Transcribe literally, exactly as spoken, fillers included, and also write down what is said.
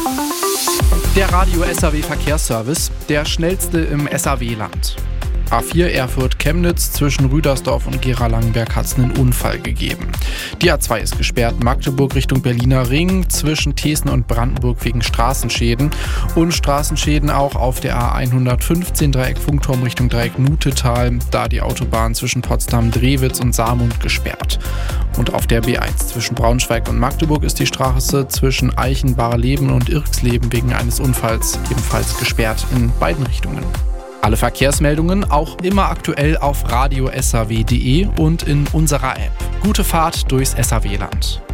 Der Radio S A W Verkehrsservice, der schnellste im S A W-Land. A vier Erfurt-Chemnitz zwischen Rüdersdorf und Gera-Langenberg hat es einen Unfall gegeben. Die A zwei ist gesperrt, Magdeburg Richtung Berliner Ring, zwischen Thesen und Brandenburg wegen Straßenschäden. Und Straßenschäden auch auf der A hundertfünfzehn Dreieck Funkturm Richtung Dreieck Nutetal, da die Autobahn zwischen Potsdam-Drewitz und Saarmund gesperrt. Und auf der B eins zwischen Braunschweig und Magdeburg ist die Straße zwischen Eichen-Barleben und Irxleben wegen eines Unfalls ebenfalls gesperrt in beiden Richtungen. Alle Verkehrsmeldungen auch immer aktuell auf radio s a w punkt d e und in unserer App. Gute Fahrt durchs S A W-Land.